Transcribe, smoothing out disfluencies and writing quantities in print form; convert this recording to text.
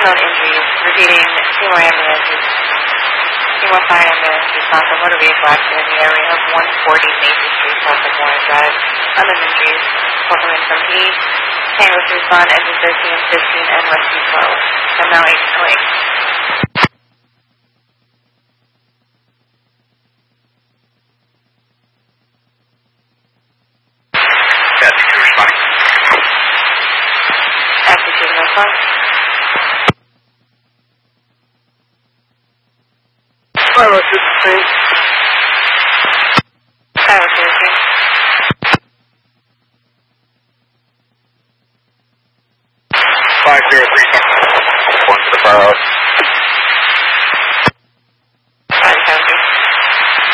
unknown injuries. Repeating, Seymour ambulance. Seymour Fire Ambulance response to motor vehicle accident in the area of 140 Mason Street, south of Warren Drive. Unknown injuries. Performance from P. Tango to respond, engine 13, 15, and rescue 12. 10 now 808.